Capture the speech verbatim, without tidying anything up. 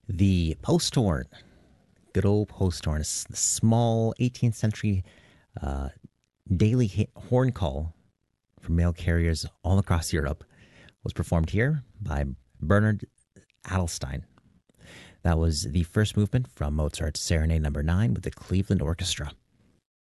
The post horn, good old post horn, a small eighteenth century uh, daily horn call for mail carriers all across Europe, was performed here by Bernard Adelstein. That was the first movement from Mozart's Serenade Number Nine with the Cleveland Orchestra.